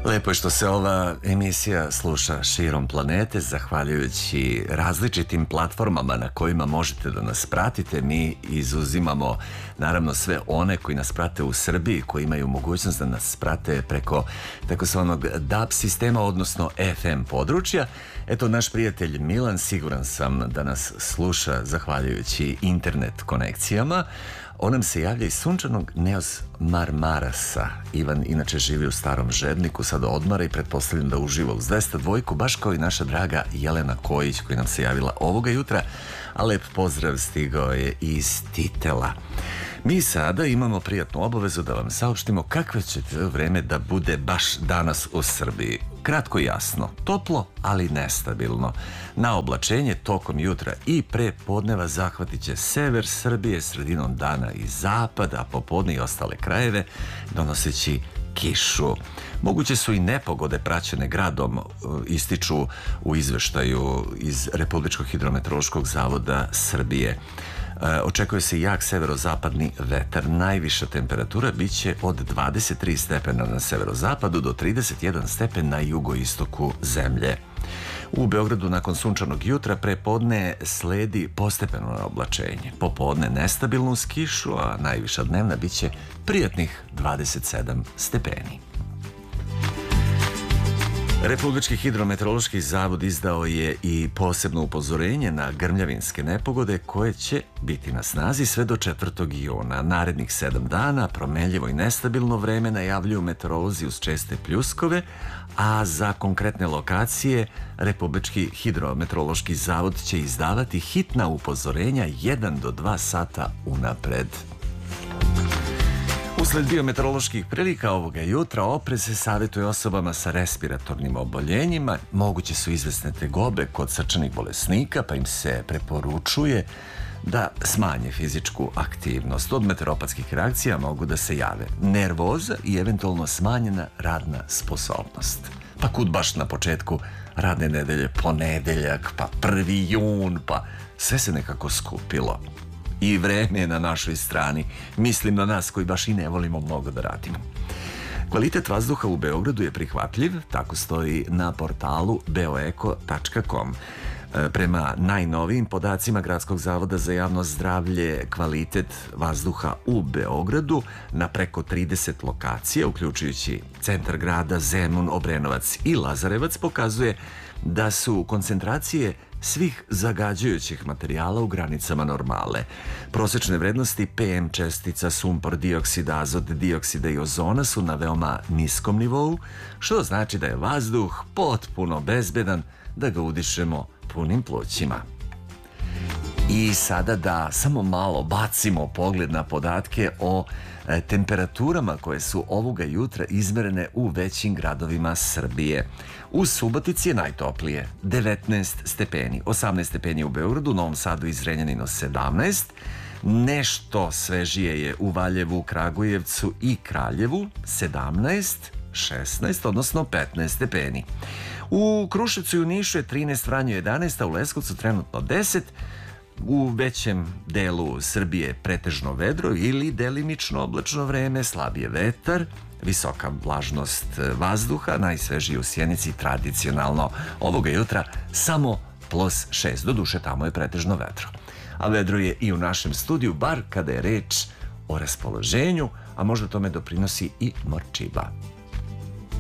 Lepo je što se ova emisija sluša širom planete, zahvaljujući različitim platformama na kojima možete da nas pratite. Mi izuzimamo naravno sve one koji nas prate u Srbiji, koji imaju mogućnost da nas prate preko takozvanog DAB sistema, odnosno FM područja. Eto, naš prijatelj Milan, siguran sam da nas sluša zahvaljujući internet konekcijama. On nam se javlja iz sunčanog Neos Marmarasa. Ivan inače živi u Starom Žedniku, sada odmara i pretpostavljam da uživa uz 202, baš kao i naša draga Jelena Kojić koja nam se javila ovoga jutra, a lep pozdrav stigao je iz Titela. Mi sada imamo prijatnu obavezu da vam saopštimo kakve će vreme da bude baš danas u Srbiji. Kratko i jasno, toplo, ali nestabilno. Na oblačenje tokom jutra i pre podneva zahvatit će sever Srbije, sredinom dana i zapad, a popodne i ostale krajeve, donoseći kišu. Moguće su i nepogode praćene gradom, ističu u izveštaju iz Republičkog hidrometeorološkog zavoda Srbije. Očekuje se jak severozapadni vetar. Najviša temperatura biće od 23 stepena na severozapadu do 31 stepen na jugoistoku zemlje. U Beogradu nakon sunčanog jutra pre podne sledi postepeno oblačenje. Popodne nestabilno uz kišu, a najviša dnevna biće prijatnih 27 stepeni. Republički hidrometeorološki zavod izdao je i posebno upozorenje na grmljavinske nepogode koje će biti na snazi sve do 4. juna. Narednih 7 dana promenljivo i nestabilno vreme najavljuju meteorolozi uz česte pljuskove, a za konkretne lokacije Republički hidrometeorološki zavod će izdavati hitna upozorenja 1 do 2 sata unapred. Usled biometeoroloških prilika ovoga jutra oprez se savjetuje osobama sa respiratornim oboljenjima. Moguće su izvesne tegobe kod srčanih bolesnika, pa im se preporučuje da smanje fizičku aktivnost. Od meteoropatskih reakcija mogu da se jave nervoza i eventualno smanjena radna sposobnost. Pa kud baš na početku radne nedelje, ponedeljak, pa 1. jun, pa sve se nekako skupilo. I vreme je na našoj strani. Mislim na nas koji baš i ne volimo mnogo da radimo. Kvalitet vazduha u Beogradu je prihvatljiv, tako stoji na portalu beoeko.com. Prema najnovijim podacima Gradskog zavoda za javno zdravlje, kvalitet vazduha u Beogradu na preko 30 lokacija, uključujući centar grada, Zemun, Obrenovac i Lazarevac, pokazuje da su koncentracije svih zagađujućih materijala u granicama normale. Prosečne vrednosti PM čestica, sumpor dioksida, azot dioksida i ozona su na veoma niskom nivou, što znači da je vazduh potpuno bezbedan da ga udišemo punim plućima. I sada da samo malo bacimo pogled na podatke o temperaturama koje su ovoga jutra izmerene u većim gradovima Srbije. U Subotici je najtoplije, 19 stepeni, 18 stepeni u Beogradu, Novom Sadu i Zrenjaninu 17, nešto svežije je u Valjevu, Kragujevcu i Kraljevu 17, 16, odnosno 15 stepeni. U Kruševcu i u Nišu je 13, Vranju 11, a u Leskovcu trenutno 10. U većem delu Srbije pretežno vedro ili delimično oblačno vreme, slabije vetar, visoka vlažnost vazduha, najsvežiji u Sjenici tradicionalno ovoga jutra samo +6, doduše tamo je pretežno vedro. A vedro je i u našem studiju, bar kada je reč o raspoloženju, a možda tome doprinosi i morčiba.